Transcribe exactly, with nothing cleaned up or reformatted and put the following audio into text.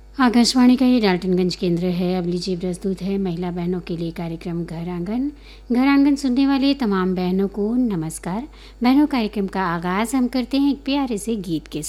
आकाशवाणी का ये डाल्टनगंज केंद्र है। अब लीजिए प्रस्तुत है महिला बहनों के लिए कार्यक्रम घर आंगन। घर आंगन सुनने वाले तमाम बहनों को नमस्कार। बहनों, कार्यक्रम का आगाज़ हम करते हैं एक प्यारे से गीत के